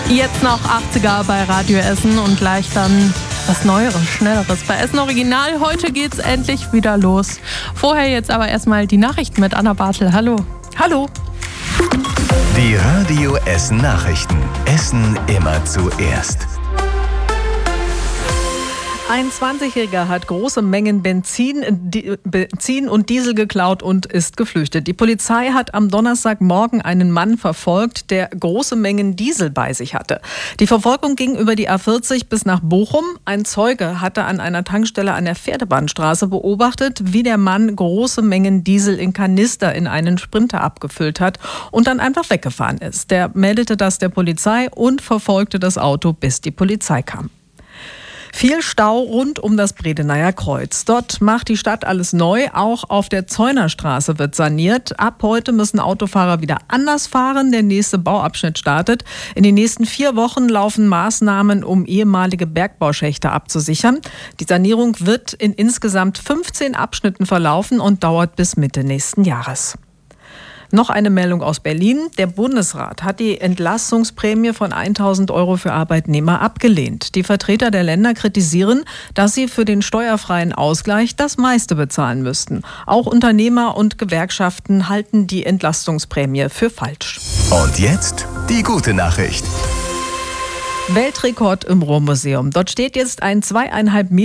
Jetzt noch 80er bei Radio Essen und gleich dann was Neueres, Schnelleres bei Essen Original. Heute geht's endlich wieder los. Vorher jetzt aber erstmal die Nachrichten mit Anna Bartel. Hallo. Hallo. Die Radio Essen Nachrichten. Essen immer zuerst. Ein 20-Jähriger hat große Mengen Benzin und Diesel geklaut und ist geflüchtet. Die Polizei hat am Donnerstagmorgen einen Mann verfolgt, der große Mengen Diesel bei sich hatte. Die Verfolgung ging über die A40 bis nach Bochum. Ein Zeuge hatte an einer Tankstelle an der Pferdebahnstraße beobachtet, wie der Mann große Mengen Diesel in Kanister in einen Sprinter abgefüllt hat und dann einfach weggefahren ist. Der meldete das der Polizei und verfolgte das Auto, bis die Polizei kam. Viel Stau rund um das Bredeneyer Kreuz. Dort macht die Stadt alles neu. Auch auf der Zeunerstraße wird saniert. Ab heute müssen Autofahrer wieder anders fahren. Der nächste Bauabschnitt startet. In den nächsten 4 Wochen laufen Maßnahmen, um ehemalige Bergbauschächte abzusichern. Die Sanierung wird in insgesamt 15 Abschnitten verlaufen und dauert bis Mitte nächsten Jahres. Noch eine Meldung aus Berlin. Der Bundesrat hat die Entlastungsprämie von 1.000 € für Arbeitnehmer abgelehnt. Die Vertreter der Länder kritisieren, dass sie für den steuerfreien Ausgleich das meiste bezahlen müssten. Auch Unternehmer und Gewerkschaften halten die Entlastungsprämie für falsch. Und jetzt die gute Nachricht. Weltrekord im Ruhrmuseum. Dort steht jetzt ein 2,5 Meter